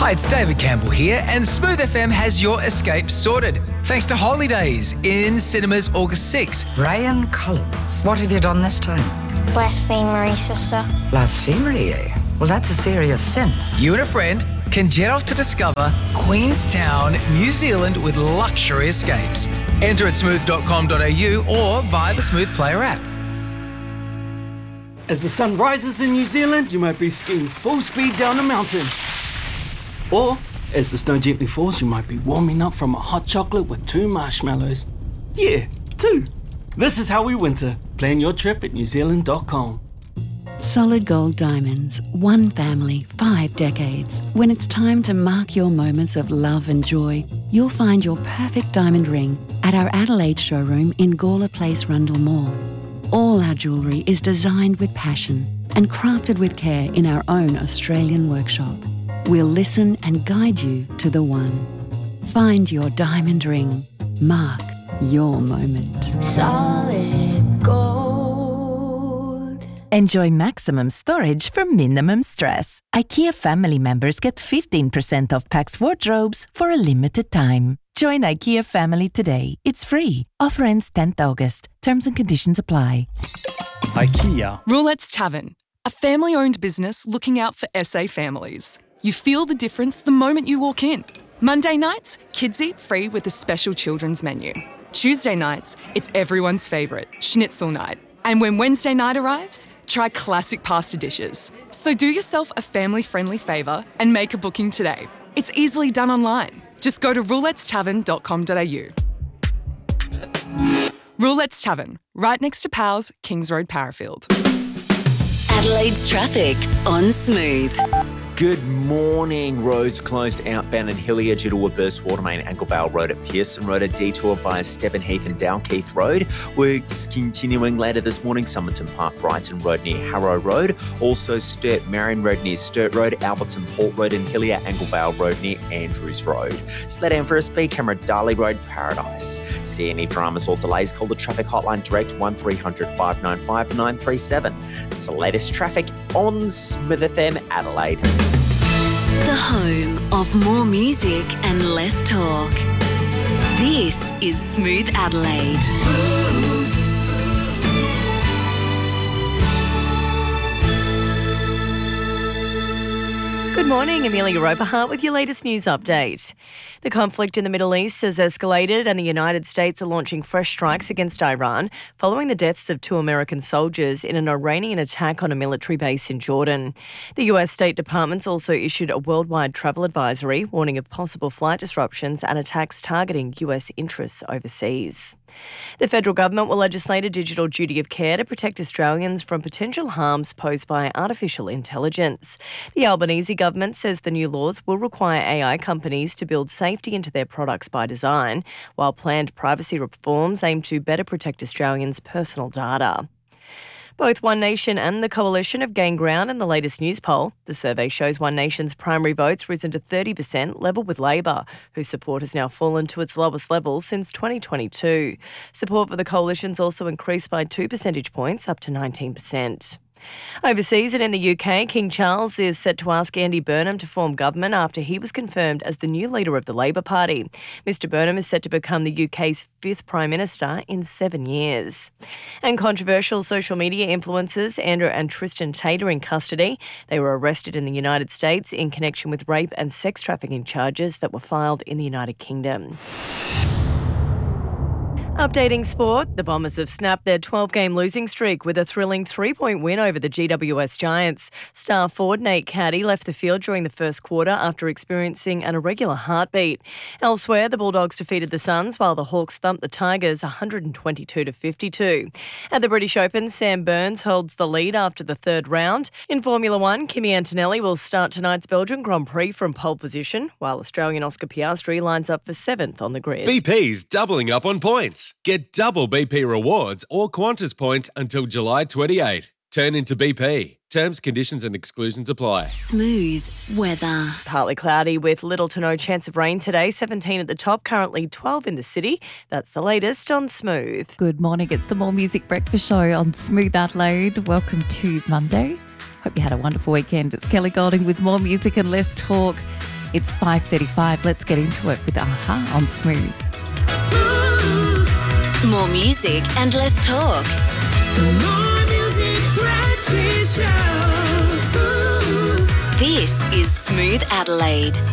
Hi, it's David Campbell here, and Smooth FM has your escape sorted. Thanks to Holidays in cinemas August 6. Brian Collins, what have you done this time? Blasphemery, sister. Blasphemy, eh? Well, that's a serious sin. You and a friend can jet off to discover Queenstown, New Zealand with luxury escapes. Enter at smooth.com.au or via the Smooth Player app. As the sun rises in New Zealand, you might be skiing full speed down a mountain. Or, as the snow gently falls, you might be warming up from a hot chocolate with 2 marshmallows. Yeah, 2. This is how we winter. Plan your trip at newzealand.com. Solid Gold Diamonds, one family, 5 decades. When it's time to mark your moments of love and joy, you'll find your perfect diamond ring at our Adelaide showroom in Gawler Place, Rundle Mall. All our jewellery is designed with passion and crafted with care in our own Australian workshop. We'll listen and guide you to the one. Find your diamond ring. Mark your moment. Solid Gold. Enjoy maximum storage for minimum stress. IKEA family members get 15% off Pax wardrobes for a limited time. Join IKEA family today. It's free. Offer ends 10th August. Terms and conditions apply. IKEA. Roulette's Tavern, a family-owned business looking out for SA families. You feel the difference the moment you walk in. Monday nights, kids eat free with a special children's menu. Tuesday nights, it's everyone's favourite, schnitzel night. And when Wednesday night arrives, try classic pasta dishes. So do yourself a family-friendly favour and make a booking today. It's easily done online. Just go to roulettestavern.com.au. Roulette's Tavern, right next to Powell's, Kings Road, Parafield. Adelaide's traffic on Smooth. Good morning. Roads closed outbound in Hillier due to a burst water main. Anglevale Road at Pearson Road, a detour via Stevenheath and Dalkeith Road. Works continuing later this morning. Somerton Park Brighton Road near Harrow Road. Also Sturt Marion Road near Sturt Road. Alberton Port Road in Hillier. Anglevale Road near Andrews Road. Slow down for a speed camera. Darley Road, Paradise. See any dramas or delays, call the traffic hotline direct 1300 595 937. It's the latest traffic on Smooth FM Adelaide. The home of more music and less talk. This is Smooth Adelaide. Good morning, Amelia Roperhart with your latest news update. The conflict in the Middle East has escalated and the United States are launching fresh strikes against Iran following the deaths of 2 American soldiers in an Iranian attack on a military base in Jordan. The US State Department's also issued a worldwide travel advisory warning of possible flight disruptions and attacks targeting US interests overseas. The federal government will legislate a digital duty of care to protect Australians from potential harms posed by artificial intelligence. The Albanese government says the new laws will require AI companies to build safety into their products by design, while planned privacy reforms aim to better protect Australians' personal data. Both One Nation and the Coalition have gained ground in the latest news poll. The survey shows One Nation's primary votes risen to 30%, level with Labor, whose support has now fallen to its lowest level since 2022. Support for the Coalition's also increased by 2 percentage points, up to 19%. Overseas and in the UK, King Charles is set to ask Andy Burnham to form government after he was confirmed as the new leader of the Labor Party. Mr Burnham is set to become the UK's 5th Prime Minister in 7 years. And controversial social media influencers Andrew and Tristan Tate are in custody. They were arrested in the United States in connection with rape and sex trafficking charges that were filed in the United Kingdom. Updating sport, the Bombers have snapped their 12-game losing streak with a thrilling 3-point win over the GWS Giants. Star forward Nate Caddy left the field during the first quarter after experiencing an irregular heartbeat. Elsewhere, the Bulldogs defeated the Suns while the Hawks thumped the Tigers 122-52. At the British Open, Sam Burns holds the lead after the third round. In Formula One, Kimi Antonelli will start tonight's Belgian Grand Prix from pole position, while Australian Oscar Piastri lines up for 7th on the grid. BP's doubling up on points. Get double BP rewards or Qantas points until July 28. Turn into BP. Terms, conditions and exclusions apply. Smooth weather. Partly cloudy with little to no chance of rain today. 17 at the top, currently 12 in the city. That's the latest on Smooth. Good morning. It's the More Music Breakfast Show on Smooth Adelaide. Welcome to Monday. Hope you had a wonderful weekend. It's Kelly Golding with more music and less talk. It's 5:35. Let's get into it with AHA on Smooth. More music and less talk. More music breakfast show. This is Smooth Adelaide.